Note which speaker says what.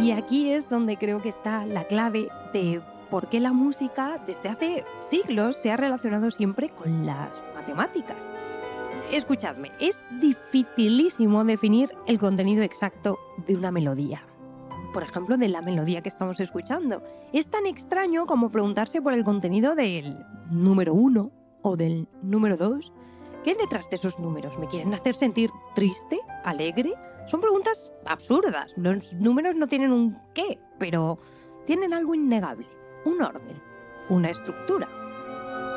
Speaker 1: Y aquí es donde creo que está la clave de por qué la música desde hace siglos se ha relacionado siempre con las matemáticas. Escuchadme, es dificilísimo definir el contenido exacto de una melodía. Por ejemplo, de la melodía que estamos escuchando. Es tan extraño como preguntarse por el contenido del número 1 o del número 2. ¿Qué hay detrás de esos números? ¿Me quieren hacer sentir triste? ¿Alegre? Son preguntas absurdas. Los números no tienen un qué, pero tienen algo innegable. Un orden, una estructura.